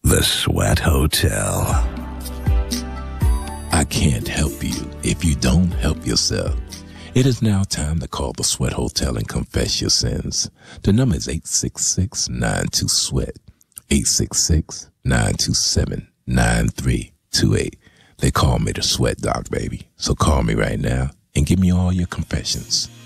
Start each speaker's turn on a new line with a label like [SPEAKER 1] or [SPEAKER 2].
[SPEAKER 1] The Sweat Hotel.
[SPEAKER 2] I can't help you if you don't help yourself. It is now time to call the Sweat Hotel and confess your sins. The number is 866-92-SWEAT, 866-927-9328. They call me the Sweat Doc, baby. So call me right now and give me all your confessions.